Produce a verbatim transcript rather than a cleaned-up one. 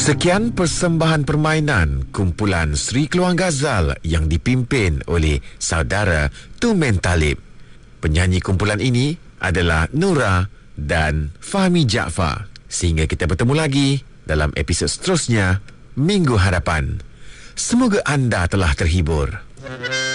Sekian persembahan permainan kumpulan Sri Keluang Ghazal yang dipimpin oleh saudara Tumen Talib. Penyanyi kumpulan ini adalah Nura dan Fahmi Jaafar. Sehingga kita bertemu lagi dalam episod seterusnya minggu hadapan. Semoga anda telah terhibur.